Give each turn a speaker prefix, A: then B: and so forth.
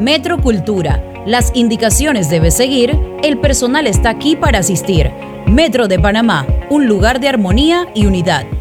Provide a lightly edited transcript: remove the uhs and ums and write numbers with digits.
A: Metro Cultura. Las indicaciones debes seguir, el personal está aquí para asistir. Metro de Panamá, un lugar de armonía y unidad.